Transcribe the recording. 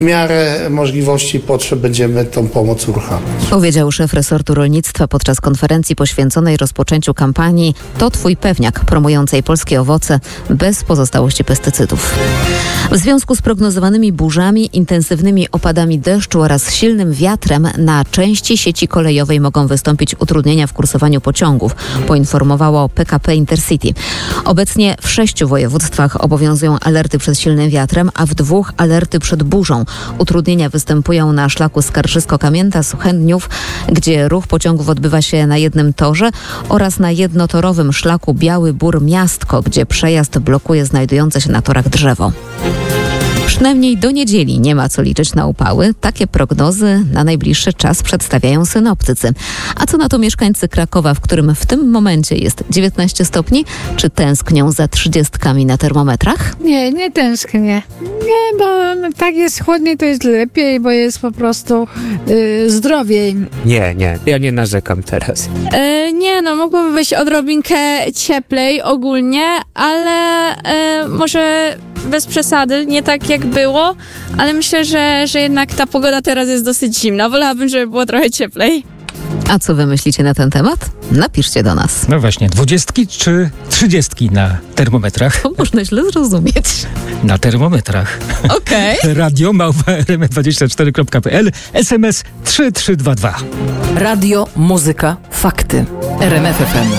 W miarę możliwości i potrzeb będziemy tą pomoc uruchamiać. Powiedział szef resortu rolnictwa podczas konferencji poświęconej rozpoczęciu kampanii To Twój Pewniak, promującej polskie owoce bez pozostałości pestycydów. W związku z prognozowanymi burzami, intensywnymi opadami deszczu oraz silnym wiatrem na części sieci kolejowej mogą wystąpić utrudnienia w kursowaniu pociągów, poinformowało PKP Intercity. Obecnie w 6 województwach obowiązują alerty przed silnym wiatrem, a w 2 alerty przed burzą. Utrudnienia występują na szlaku Skarżysko-Kamięta-Suchędniów, gdzie ruch pociągów odbywa się na jednym torze, oraz na jednotorowym szlaku Biały Bór-Miastko, gdzie przejazd blokuje znajdujące się na torach drzewo. Przynajmniej do niedzieli nie ma co liczyć na upały. Takie prognozy na najbliższy czas przedstawiają synoptycy. A co na to mieszkańcy Krakowa, w którym w tym momencie jest 19 stopni? Czy tęsknią za 30 na termometrach? Nie tęsknię. Nie, bo tak jest chłodniej, to jest lepiej, bo jest po prostu zdrowiej. Nie, ja nie narzekam teraz. Mogłoby być odrobinkę cieplej ogólnie, ale może bez przesady, nie tak jak było, ale myślę, że jednak ta pogoda teraz jest dosyć zimna. Wolałabym, żeby było trochę cieplej. A co wy myślicie na ten temat? Napiszcie do nas. No właśnie, 20 czy 30 na termometrach? To można źle zrozumieć. Na termometrach. Okej. Radio @rmf24.pl, SMS 3322. Radio, muzyka, fakty. RMF FM.